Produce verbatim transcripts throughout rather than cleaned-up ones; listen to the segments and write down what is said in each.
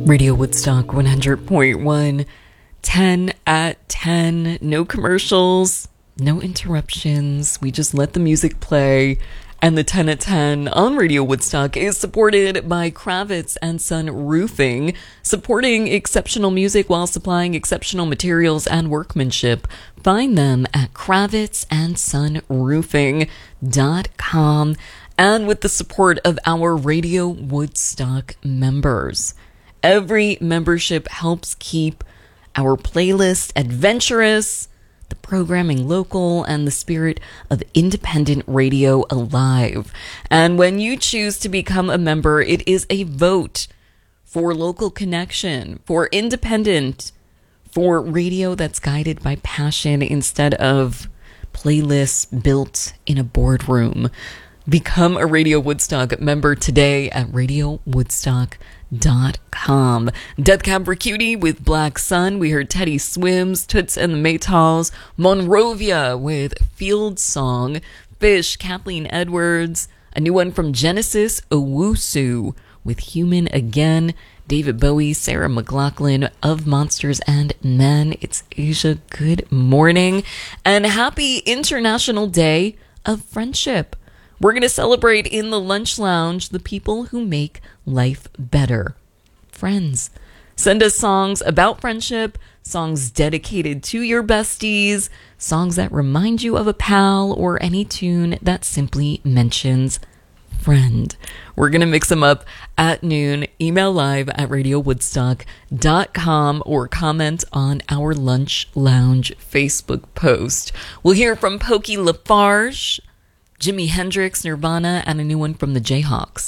Radio Woodstock one hundred point one, ten at ten, no commercials, no interruptions. We just let the music play. And the ten at ten on Radio Woodstock is supported by Kravitz and Son Roofing, supporting exceptional music while supplying exceptional materials and workmanship. Find them at kravitz and son roofing dot com and with the support of our Radio Woodstock members. Every membership helps keep our playlist adventurous, the programming local, and the spirit of independent radio alive. And when you choose to become a member, it is a vote for local connection, for independent, for radio that's guided by passion instead of playlists built in a boardroom. Become a Radio Woodstock member today at radio woodstock dot com. Death Cab for Cutie with Black Sun. We heard Teddy Swims, Toots and the Maytals, Monrovia with Field Song, Fish, Kathleen Edwards, a new one from Genesis, Owusu with Human Again, David Bowie, Sarah McLachlan of Monsters and Men. It's Asia. Good morning and happy International Day of Friendship. We're going to celebrate in the Lunch Lounge the people who make life better. Friends. Send us songs about friendship, songs dedicated to your besties, songs that remind you of a pal, or any tune that simply mentions friend. We're going to mix them up at noon. Email live at radio woodstock dot com or comment on our Lunch Lounge Facebook post. We'll hear from Pokey Lafarge, Jimi Hendrix, Nirvana, and a new one from the Jayhawks.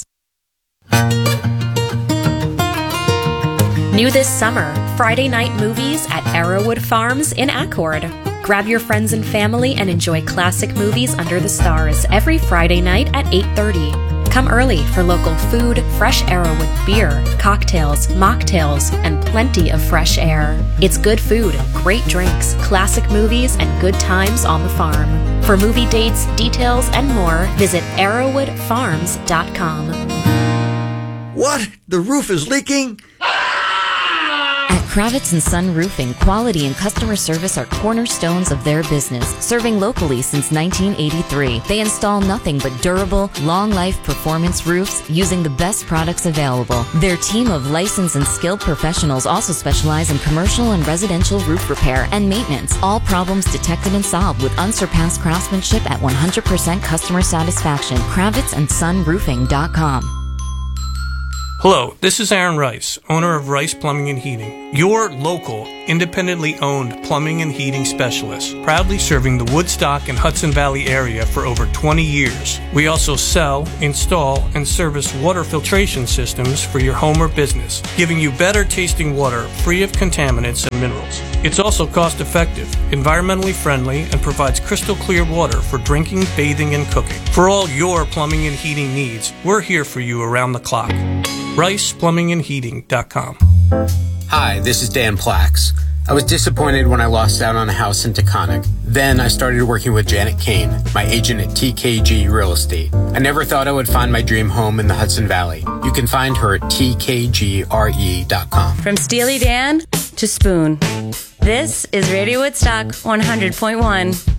New this summer, Friday night movies at Arrowwood Farms in Accord. Grab your friends and family and enjoy classic movies under the stars every Friday night at eight thirty. Come early for local food, fresh Arrowwood beer, cocktails, mocktails, and plenty of fresh air. It's good food, great drinks, classic movies, and good times on the farm. For movie dates, details, and more, visit arrowwood farms dot com. What? The roof is leaking? At Kravitz and Son Roofing, quality and customer service are cornerstones of their business, serving locally since nineteen eighty-three. They install nothing but durable, long-life performance roofs using the best products available. Their team of licensed and skilled professionals also specialize in commercial and residential roof repair and maintenance. All problems detected and solved with unsurpassed craftsmanship at one hundred percent customer satisfaction. kravitz and son roofing dot com. Hello, this is Aaron Rice, owner of Rice Plumbing and Heating, your local, independently owned plumbing and heating specialist, proudly serving the Woodstock and Hudson Valley area for over twenty years. We also sell, install, and service water filtration systems for your home or business, giving you better tasting water free of contaminants and minerals. It's also cost effective, environmentally friendly, and provides crystal clear water for drinking, bathing, and cooking. For all your plumbing and heating needs, we're here for you around the clock. rice plumbing and heating dot com. Hi, this is Dan Plax. I was disappointed when I lost out on a house in Taconic. Then I started working with Janet Kane, my agent at T K G Real Estate. I never thought I would find my dream home in the Hudson Valley. You can find her at T K G R E dot com. From Steely Dan to Spoon, this is Radio Woodstock one hundred point one.